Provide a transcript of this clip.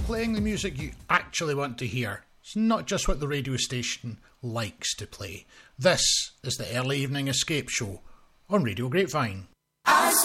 playing the music you actually want to hear. It's not just what the radio station likes to play. This is the Early Evening Escape Show on Radio Grapevine.